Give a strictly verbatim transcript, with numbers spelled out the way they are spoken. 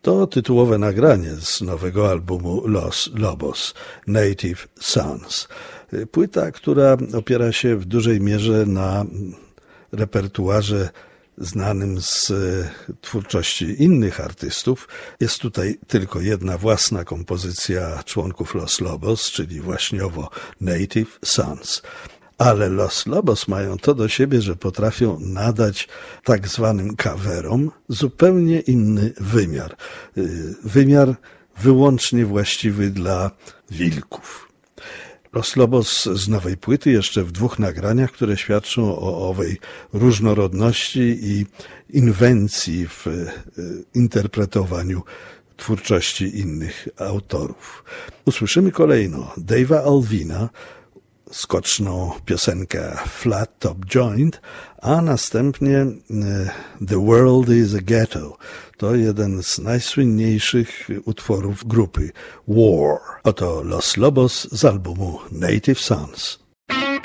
To tytułowe nagranie z nowego albumu Los Lobos, Native Sons. Płyta, która opiera się w dużej mierze na repertuarze znanym z twórczości innych artystów. Jest tutaj tylko jedna własna kompozycja członków Los Lobos, czyli właśniowo Native Sons. Ale Los Lobos mają to do siebie, że potrafią nadać tak zwanym coverom zupełnie inny wymiar. Wymiar wyłącznie właściwy dla wilków. Los Lobos z nowej płyty jeszcze w dwóch nagraniach, które świadczą o owej różnorodności i inwencji w interpretowaniu twórczości innych autorów. Usłyszymy kolejno Dave'a Alvina, skoczną piosenkę Flat Top Joint, a następnie The World is a Ghetto. To jeden z najsłynniejszych utworów grupy War. Oto Los Lobos z albumu Native Sons.